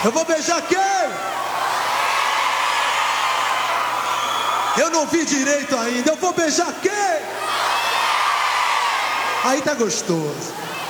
Eu vou beijar quem? Eu não vi direito ainda. Eu vou beijar quem? Aí tá gostoso.